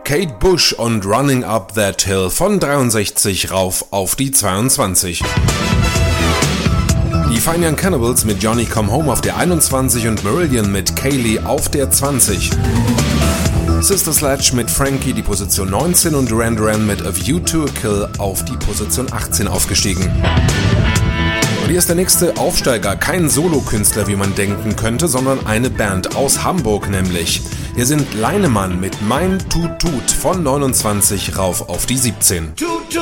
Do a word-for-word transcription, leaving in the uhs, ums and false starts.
Kate Bush und Running Up That Hill von dreiundsechzig rauf auf die zweiundzwanzig. Die Fine Young Cannibals mit Johnny Come Home auf der einundzwanzig und Marillion mit Kaylee auf der zwanzig. Sister Sledge mit Frankie die Position neunzehn und Duran Duran mit A View to a Kill auf die Position achtzehn aufgestiegen. Und hier ist der nächste Aufsteiger, kein Solokünstler, wie man denken könnte, sondern eine Band aus Hamburg nämlich. Hier sind Leinemann mit Mein Tut Tut von neunundzwanzig rauf auf die siebzehn. Tut, tut.